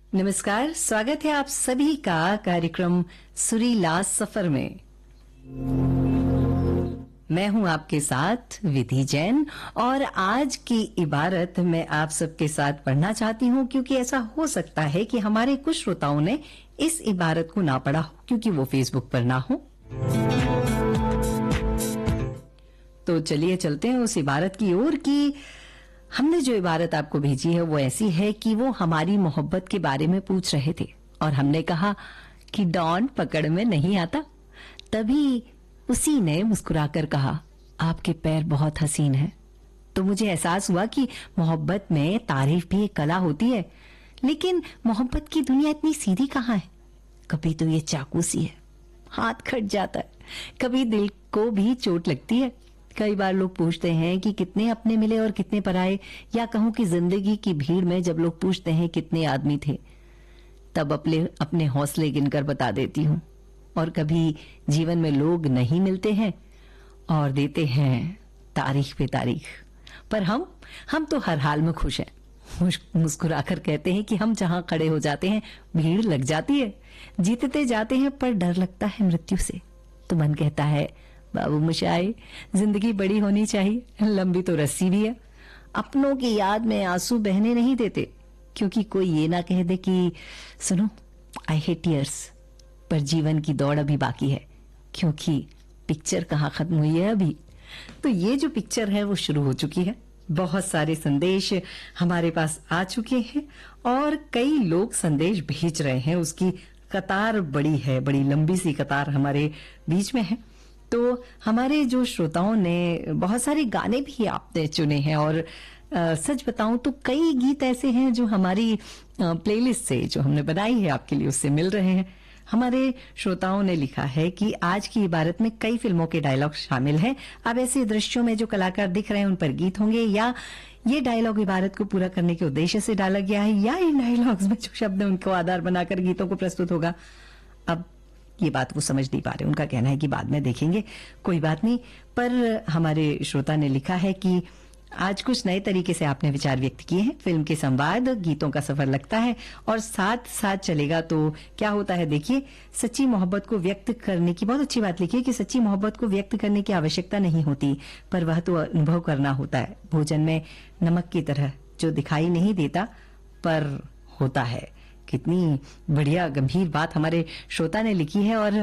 नमस्कार, स्वागत है आप सभी का कार्यक्रम सुरीला सफर में। मैं हूं आपके साथ विधि जैन और आज की इबारत मैं आप सबके साथ पढ़ना चाहती हूं क्योंकि ऐसा हो सकता है कि हमारे कुछ श्रोताओं ने इस इबारत को ना पढ़ा हो क्योंकि वो फेसबुक पर ना हो। तो चलिए चलते हैं उस इबारत की ओर कि हमने जो इबारत आपको भेजी है वो ऐसी है कि वो हमारी मोहब्बत के बारे में पूछ रहे थे और हमने कहा कि डॉन पकड़ में नहीं आता। तभी उसी ने मुस्कुराकर कहा, आपके पैर बहुत हसीन हैं। तो मुझे एहसास हुआ कि मोहब्बत में तारीफ भी एक कला होती है, लेकिन मोहब्बत की दुनिया इतनी सीधी कहाँ है। कभी तो ये चाकू सी है, हाथ कट जाता है, कभी दिल को भी चोट लगती है। कई बार लोग पूछते हैं कि कितने अपने मिले और कितने पराए, या कहूं कि जिंदगी की भीड़ में जब लोग पूछते हैं कितने आदमी थे, तब अपने हौसले गिनकर बता देती हूं। और कभी जीवन में लोग नहीं मिलते हैं और देते हैं तारीख पे तारीख, पर हम तो हर हाल में खुश हैं। मुस्कुराकर कहते हैं कि हम जहां खड़े हो जाते हैं भीड़ लग जाती है। जीतते जाते हैं पर डर लगता है मृत्यु से। तो मन कहता है, बाबू मुशाई, जिंदगी बड़ी होनी चाहिए, लंबी तो रस्सी भी है। अपनों की याद में आंसू बहने नहीं देते, क्योंकि कोई ये ना कह दे कि सुनो, आई हेट टीयर्स। पर जीवन की दौड़ अभी बाकी है, क्योंकि पिक्चर कहाँ खत्म हुई है अभी। तो ये जो पिक्चर है वो शुरू हो चुकी है। बहुत सारे संदेश हमारे पास आ चुके हैं और कई लोग संदेश भेज रहे हैं। उसकी कतार बड़ी है, बड़ी लंबी सी कतार हमारे बीच में है। तो हमारे जो श्रोताओं ने बहुत सारे गाने भी आपने चुने हैं और सच बताऊं तो कई गीत ऐसे हैं जो हमारी प्लेलिस्ट से जो हमने बनाई है आपके लिए उससे मिल रहे हैं। हमारे श्रोताओं ने लिखा है कि आज की इबारत में कई फिल्मों के डायलॉग शामिल हैं। अब ऐसे दृश्यों में जो कलाकार दिख रहे हैं उन पर गीत होंगे, या ये डायलॉग इबारत को पूरा करने के उद्देश्य से डाला गया है, या इन डायलॉग्स में जो शब्द है उनको आधार बनाकर गीतों को प्रस्तुत होगा। अब ये बात वो समझ नहीं पा रहे, उनका कहना है कि बाद में देखेंगे, कोई बात नहीं। पर हमारे श्रोता ने लिखा है कि आज कुछ नए तरीके से आपने विचार व्यक्त किए हैं। फिल्म के संवाद गीतों का सफर लगता है और साथ साथ चलेगा तो क्या होता है। देखिए, सच्ची मोहब्बत को व्यक्त करने की बहुत अच्छी बात लिखी है कि सच्ची मोहब्बत को व्यक्त करने की आवश्यकता नहीं होती, पर वह तो अनुभव करना होता है। भोजन में नमक की तरह जो दिखाई नहीं देता पर होता है। कितनी बढ़िया गंभीर बात हमारे श्रोता ने लिखी है। और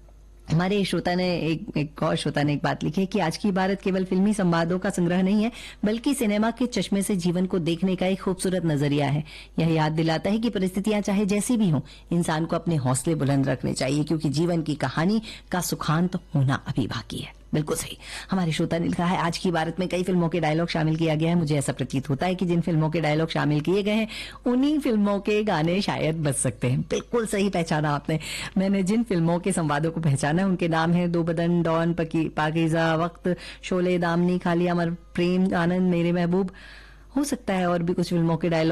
हमारे श्रोता ने एक और श्रोता ने एक बात लिखी है कि आज की इबारत केवल फिल्मी संवादों का संग्रह नहीं है, बल्कि सिनेमा के चश्मे से जीवन को देखने का एक खूबसूरत नजरिया है। यह याद दिलाता है कि परिस्थितियां चाहे जैसी भी हों, इंसान को अपने हौसले बुलंद रखने चाहिए, क्योंकि जीवन की कहानी का सुखांत होना अभी बाकी है। बिल्कुल सही। हमारे श्रोता ने लिखा है, आज की इबारत में कई फिल्मों के डायलॉग शामिल किया गया है। मुझे ऐसा प्रतीत होता है कि जिन फिल्मों के डायलॉग शामिल किए गए हैं उन्हीं फिल्मों के गाने शायद बच सकते हैं। बिल्कुल सही पहचाना आपने। मैंने जिन फिल्मों के संवादों को पहचाना है उनके नाम है दो बदन, डॉन, पाकीज़ा, वक्त, शोले, दामनी, खाली, अमर प्रेम, आनंद, मेरे महबूब। हो सकता है और भी कुछ फिल्मों के डायलॉग